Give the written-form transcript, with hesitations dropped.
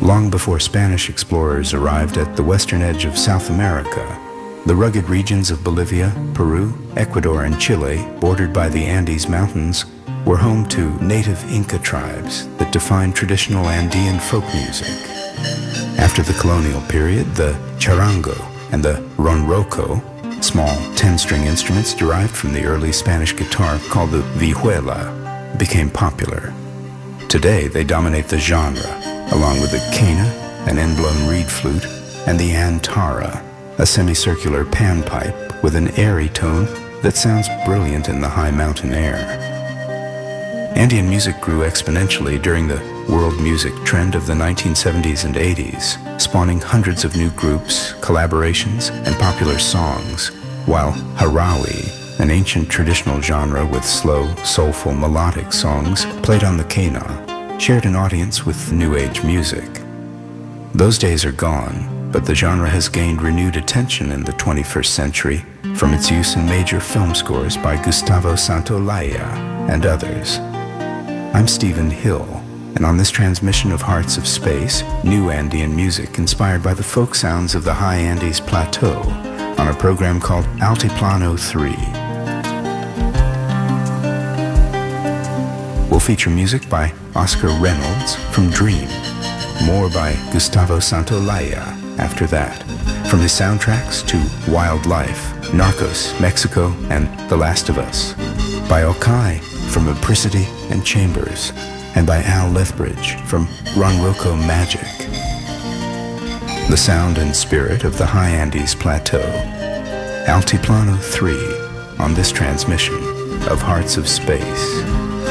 Long before Spanish explorers arrived at the western edge of South America, the rugged regions of Bolivia, Peru, Ecuador, and Chile, bordered by the Andes Mountains, were home to native Inca tribes that defined traditional Andean folk music. After the colonial period, the charango and the ronroco, small 10-string instruments derived from the early Spanish guitar called the vihuela, became popular. Today, they dominate the genre, along with the quena, an end-blown reed flute, and the antara, a semicircular panpipe with an airy tone that sounds brilliant in the high mountain air. Andean music grew exponentially during the world music trend of the 1970s and 80s, spawning hundreds of new groups, collaborations, and popular songs, while Harawi, an ancient traditional genre with slow, soulful, melodic songs played on the quena, shared an audience with new age music. Those days are gone, but the genre has gained renewed attention in the 21st century from its use in major film scores by Gustavo Santaolalla and others. I'm Stephen Hill, and on this transmission of Hearts of Space, new Andean music inspired by the folk sounds of the high Andes Plateau on a program called Altiplano 3. We'll feature music by Oscar Reynolds from Dream, more by Gustavo Santaolalla after that, from his soundtracks to Wildlife, Narcos, Mexico, and The Last of Us, by Okai from Apricity and Chambers, and by Al Lethbridge from Ronroco Magic. The sound and spirit of the high Andes Plateau, Altiplano 3 on this transmission of Hearts of Space.